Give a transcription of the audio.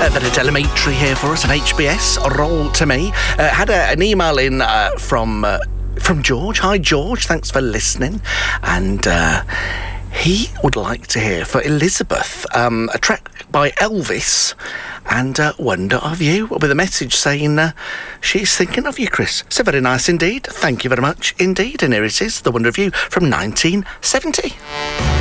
that Adela Maitrey here for us, an HBS Roll to Me. Had an email in from George. Hi, George. Thanks for listening. And he would like to hear for Elizabeth a track by Elvis and Wonder of You, with a message saying she's thinking of you, Chris. So very nice indeed. Thank you very much indeed. And here it is, The Wonder of You from 1970.